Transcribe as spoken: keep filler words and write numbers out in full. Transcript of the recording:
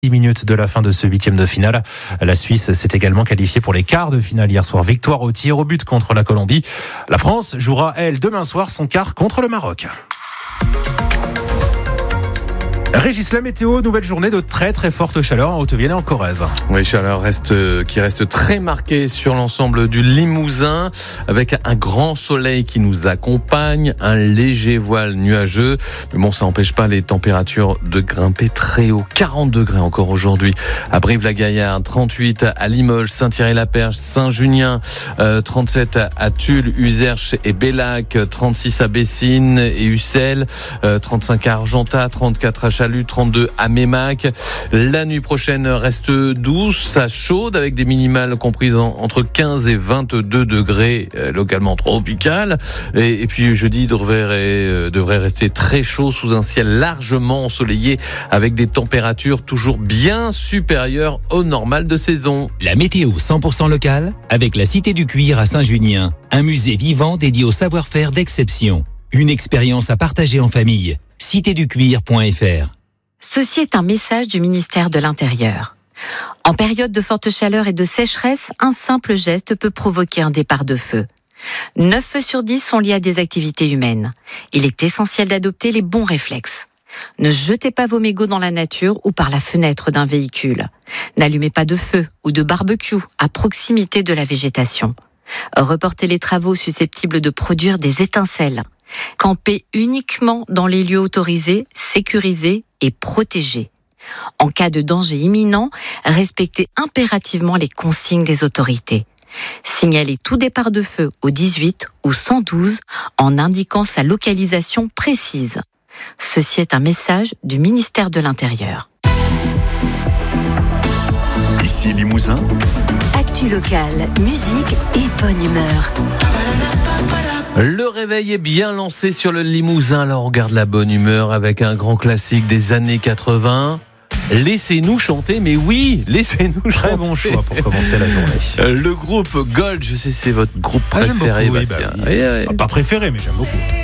dix minutes de la fin de ce huitième de finale. La Suisse s'est également qualifiée pour les quarts de finale hier soir. Victoire au tir au but contre la Colombie. La France jouera, elle, demain soir son quart contre le Maroc. Régis, la météo, nouvelle journée de très très forte chaleur en Haute-Vienne et en Corrèze. Oui, chaleur reste, qui reste très marquée sur l'ensemble du Limousin, avec un grand soleil qui nous accompagne, un léger voile nuageux. Mais bon, ça n'empêche pas les températures de grimper très haut. quarante degrés encore aujourd'hui à Brive-la-Gaillarde, trente-huit à Limoges, Saint-Thierry-la-Perche, Saint-Junien, euh, trente-sept à Tulle, Uzerche et Bellac, trente-six à Bessines et Ussel, euh, trente-cinq à Argentat, trente-quatre à Chalut, trente-deux à Mémac. La nuit prochaine reste douce, à chaude, avec des minimales comprises en, entre quinze et vingt-deux degrés, euh, localement tropicales. Et, et puis jeudi devrait, euh, devrait rester très chaud sous un ciel largement ensoleillé, avec des températures toujours bien supérieures au normal de saison. La météo cent pour cent locale, avec la Cité du Cuir à Saint-Junien, un musée vivant dédié au savoir-faire d'exception. Une expérience à partager en famille. cité du cuir point f r. Ceci est un message du ministère de l'Intérieur. En période de forte chaleur et de sécheresse, un simple geste peut provoquer un départ de feu. neuf feux sur dix sont liés à des activités humaines. Il est essentiel d'adopter les bons réflexes. Ne jetez pas vos mégots dans la nature ou par la fenêtre d'un véhicule. N'allumez pas de feu ou de barbecue à proximité de la végétation. Reportez les travaux susceptibles de produire des étincelles. Campez uniquement dans les lieux autorisés, sécurisés et protégés. En cas de danger imminent, respectez impérativement les consignes des autorités. Signalez tout départ de feu au dix-huit ou cent douze en indiquant sa localisation précise. Ceci est un message du ministère de l'Intérieur. Ici Limousin. Actu locale, musique et bonne humeur. Le réveil est bien lancé sur le Limousin. Alors on regarde la bonne humeur avec un grand classique des années quatre-vingts. Laissez-nous chanter, mais oui, laissez-nous chanter. Très bon choix pour commencer la journée. Le groupe Gold, je sais c'est votre groupe Ah, préféré, beaucoup, oui, Bastien. bah, oui. Oui, oui. Pas préféré, mais j'aime beaucoup.